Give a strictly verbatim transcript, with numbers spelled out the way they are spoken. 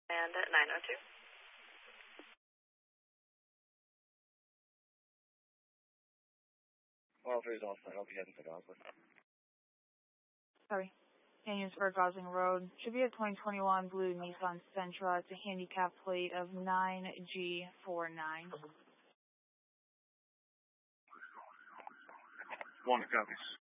And at nine oh two. Well, three is all set. I'll be heading to Gosling. Sorry. Canyonsburg, Gosling Road. Should be a twenty twenty-one blue Nissan Sentra. It's a handicap plate of nine G forty-nine. One copies.